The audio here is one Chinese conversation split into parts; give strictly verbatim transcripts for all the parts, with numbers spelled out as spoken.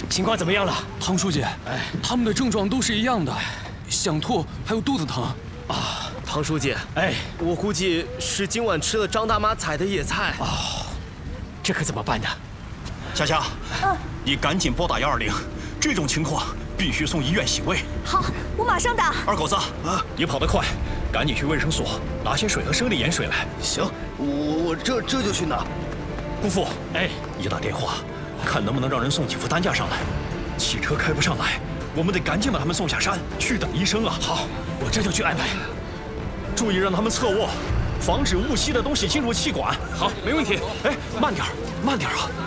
情况怎么样了？ 汤书记，哎，他们的症状都是一样的，想吐，还有肚子疼。 啊，汤书记，哎，我估计是今晚吃了张大妈采的野菜。哦，这可怎么办呢？ 夏夏， 嗯， 你赶紧拨打幺二零，这种情况必须送医院洗胃。 好，我马上打。 二狗子，啊，你跑得快，赶紧去卫生所拿些水和生理盐水来。 行，我我这这就去拿。 姑父， 哎， 你打电话，看能不能让人送几副担架上来。汽车开不上来，我们得赶紧把他们送下山去等医生啊。 好，我这就去安排。 注意让他们侧卧，防止雾吸的东西进入气管。 好，没问题。 哎，慢点，慢点啊！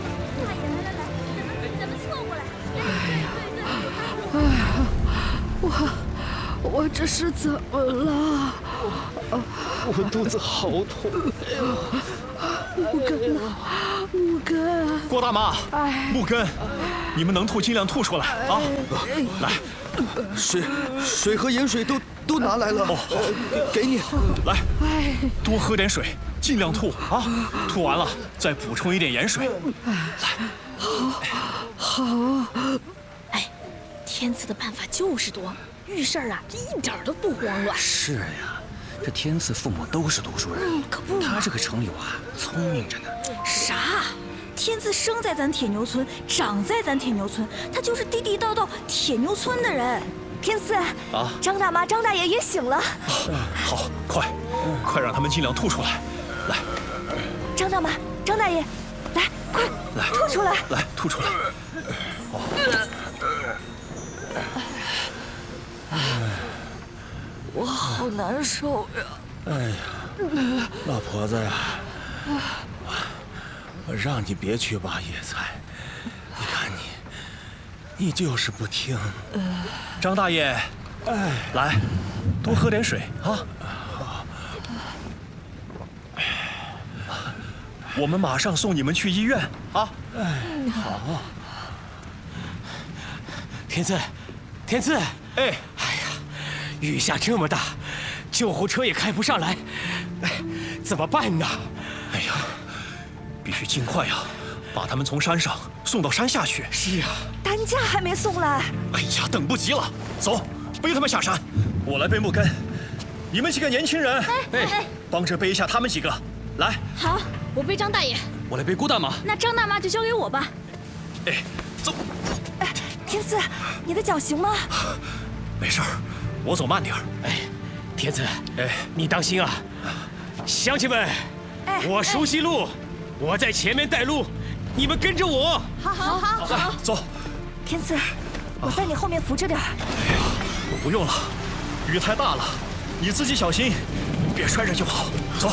哎呀，我我这是怎么了？ 我肚子好痛。 木根呢？木根， 郭大妈， 哎， 木根，你们能吐尽量吐出来啊！来， 水水和盐水都都拿来了。哦，好，给你。 来，多喝点水，尽量吐啊！吐完了再补充一点盐水。来， 好，好。 哎，天赐的办法就是多，遇事儿啊一点都不慌乱。 是呀，这天赐父母都是读书人， 嗯，可不。 他这个城里娃聪明着呢。 啥？天赐生在咱铁牛村，长在咱铁牛村，他就是地地道道铁牛村的人。天赐啊，张大妈、张大爷也醒了。 好，快，快让他们尽量吐出来。来， 张大妈、张大爷，来，快， 来， 吐出来， 来，吐出来。哦。 我好难受呀！ 哎呀，老婆子呀，我我让你别去挖野菜，你看你，你就是不听。 张大爷，哎，来，多喝点水啊。我们马上送你们去医院啊！ 哎，好。 天赐，天赐， 哎， 哎呀，雨下这么大，救护车也开不上来，哎，怎么办呢？ 哎呀，必须尽快呀，把他们从山上送到山下去。 是啊， 担架还没送来。 哎呀，等不及了，走，背他们下山。我来背木根，你们几个年轻人， 哎哎， 帮着背一下他们几个。来， 好，我背张大爷。 我来背郭大妈。 那张大妈就交给我吧。 哎，走。 哎，天赐，你的脚行吗？ 没事儿，我走慢点儿。 哎，天赐， 哎， 你当心啊！乡亲们， 哎， 我熟悉路，我在前面带路，你们跟着我。 好好好来，走。 天赐，我在你后面扶着点儿。 哎呀，我不用了，雨太大了，你自己小心，别摔着就好。走。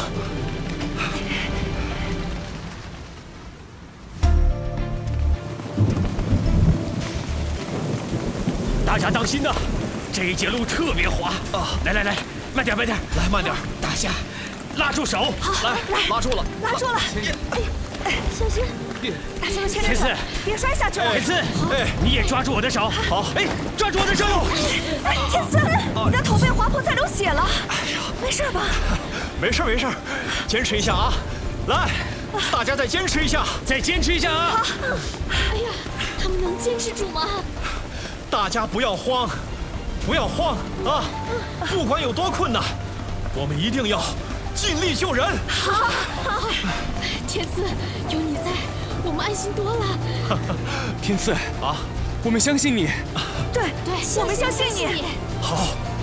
大家当心呐，这一节路特别滑啊！来来来，慢点慢点， 来慢点， 大家拉住手， 好， 来，拉住了， 拉住了。哎，小心，大家都牵着手，别摔下去了。 天赐，哎，你也抓住我的手。 好， 哎，抓住我的手。 哎，天赐，你的头被划破，在流血了。哎呀，没事吧？ 没事没事，坚持一下啊！来，大家再坚持一下， 再坚持一下啊！ 哎呀，他们能坚持住吗？ 大家不要慌，不要慌啊！不管有多困难，我们一定要尽力救人。 好，好，天赐，有你在，我们安心多了。 天赐啊，我们相信你。 对对， 我们相信你。 好。